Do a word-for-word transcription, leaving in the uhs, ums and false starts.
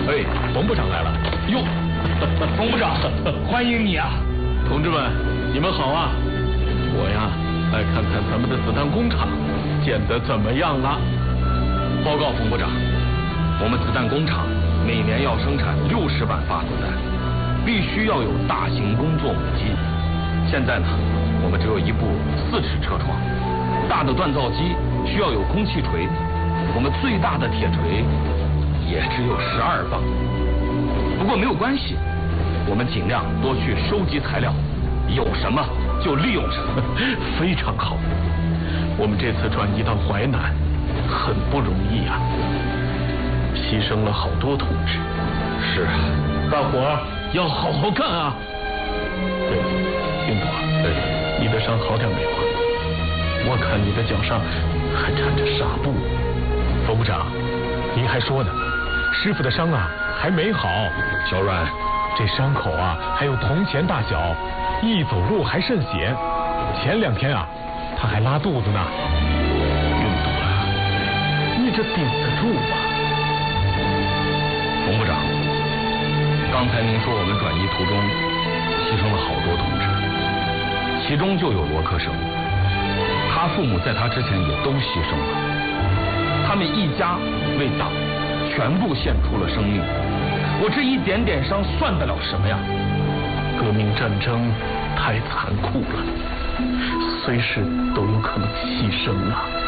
哎，冯部长来了。哟， 冯部长，欢迎你啊！ 同志们，你们好啊！我呀，来看看咱们的子弹工厂建得怎么样了。 报告冯部长，我们子弹工厂每年要生产六十万发子弹，必须要有大型工作母机。现在呢，我们只有一部四尺车床，大的锻造机需要有空气锤，我们最大的铁锤也只有十二磅。不过没有关系，我们尽量多去收集材料，有什么就利用什么。 非常好。我们这次转移到淮南很不容易啊，牺牲了好多同志。 是啊， 大伙要好好干啊！对，云朵，对，你的伤好点没有啊？我看你的脚上还缠着纱布。冯部长，您还说呢，师傅的伤啊还没好。 小阮， 这伤口啊还有铜钱大小，一走路还渗血。前两天啊他还拉肚子呢。云朵，你这顶得住吗？ 冯部长，刚才您说我们转移途中牺牲了好多同志，其中就有罗克生，他父母在他之前也都牺牲了，他们一家为党全部献出了生命。我这一点点伤算得了什么呀？ 革命战争太残酷了，随时都有可能牺牲啊。